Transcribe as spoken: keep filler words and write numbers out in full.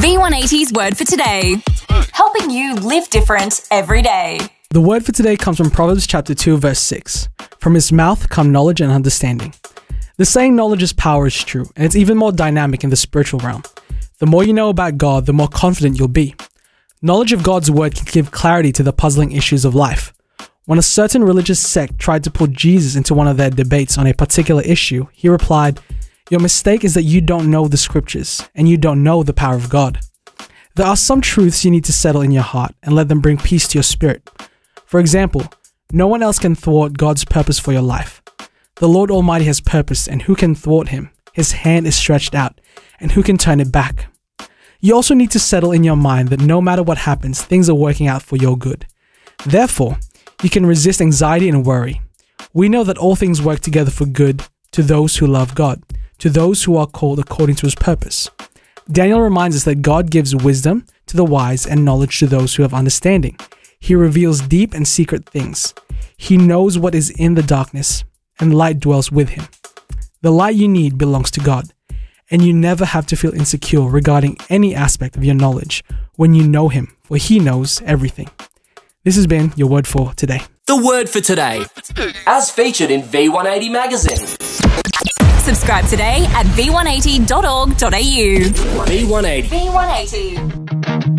V one eighty's Word for Today, helping you live different every day. The word for today comes from Proverbs chapter two, verse six. From his mouth come knowledge and understanding. The saying knowledge is power is true, and it's even more dynamic in the spiritual realm. The more you know about God, the more confident you'll be. Knowledge of God's word can give clarity to the puzzling issues of life. When a certain religious sect tried to pull Jesus into one of their debates on a particular issue, he replied, "Your mistake is that you don't know the scriptures, and you don't know the power of God. There are some truths you need to settle in your heart and let them bring peace to your spirit. For example, no one else can thwart God's purpose for your life. The Lord Almighty has purpose, and who can thwart him? His hand is stretched out, and who can turn it back? You also need to settle in your mind that no matter what happens, things are working out for your good. Therefore, you can resist anxiety and worry. We know that all things work together for good to those who love God, to those who are called according to his purpose." Daniel reminds us that God gives wisdom to the wise and knowledge to those who have understanding. He reveals deep and secret things. He knows what is in the darkness, and light dwells with him. The light you need belongs to God, and you never have to feel insecure regarding any aspect of your knowledge when you know him, for he knows everything. This has been your word for today. The word for today, as featured in V one eighty magazine. Subscribe today at v one eighty dot org dot a u. V one eighty. V one eighty.